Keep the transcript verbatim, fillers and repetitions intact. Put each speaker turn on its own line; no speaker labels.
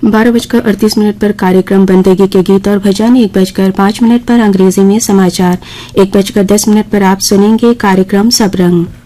बारह बजकर अड़तीस मिनट पर कार्यक्रम बंदगी के गीत और भजन। एक बजकर पाँच मिनट पर अंग्रेजी में समाचार। एक बजकर दस मिनट पर आप सुनेंगे कार्यक्रम सब रंग।